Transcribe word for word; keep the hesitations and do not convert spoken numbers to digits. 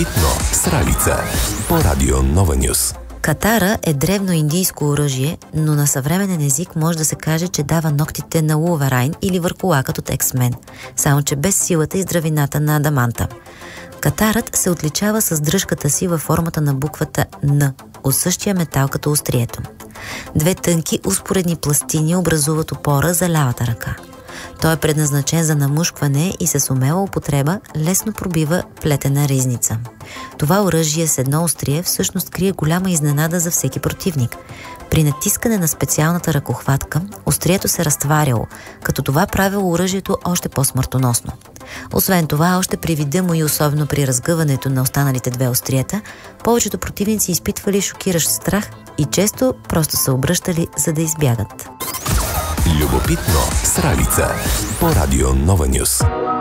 Любопитно с Ралица по Радио Нова Нюс. Катара е древно индийско оръжие, но на съвременен език може да се каже, че дава ногтите на Wolverine или върколакът от X-Men, само че без силата и здравината на адаманта. Катарът се отличава с дръжката си във формата на буквата Н, от същия метал като острието. Две тънки успоредни пластини образуват опора за лявата ръка. Той е предназначен за намушкване и с умела употреба лесно пробива плетена ризница. Това оръжие с едно острие всъщност крие голяма изненада за всеки противник. При натискане на специалната ръкохватка, острието се разтваряло, като това правило оръжието още по-смъртоносно. Освен това, още при вида му и особено при разгъването на останалите две остриета, повечето противници изпитвали шокиращ страх и често просто се обръщали, за да избягат. Любопитно с Ралица по Радио Нова Нюс.